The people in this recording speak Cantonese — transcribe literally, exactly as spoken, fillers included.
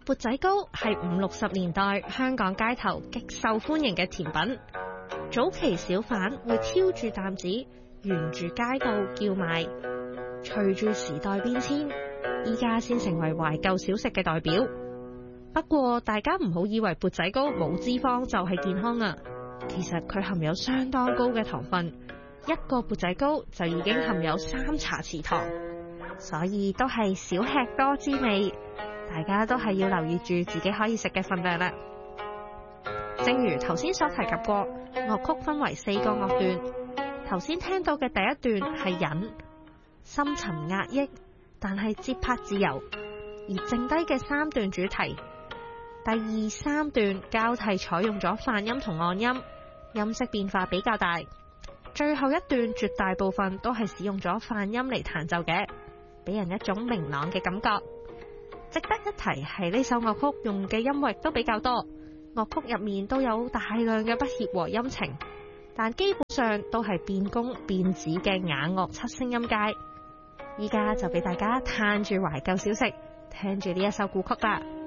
缽仔糕係五六十年代香港街頭極受歡迎嘅甜品。早期小販會挑住擔子，沿住街道叫賣。隨住時代變遷，依家先成為懷舊小食嘅代表。不過大家唔好以為缽仔糕冇脂肪就係健康啊！其實佢含有相當高嘅糖分，一個缽仔糕就已經含有三茶匙糖，所以都係少吃多滋味。大家都係要留意住自己可以食嘅份量啦。正如頭先所提及過，樂曲分為四個樂段。頭先聽到嘅第一段係忍，深沉壓抑，但係節拍自由。而剩低嘅三段主題，第二、三段交替採用咗泛音同按音，音色變化比較大。最後一段絕大部分都係使用咗泛音嚟彈奏嘅，俾人一種明朗嘅感覺。值得一提係呢首樂曲用嘅音域都比較多，樂曲入面都有大量嘅不協和音程，但基本上都係變弓變指嘅雅樂七聲音階。依家就俾大家嘆住懷舊小食，聽住呢一首古曲啦。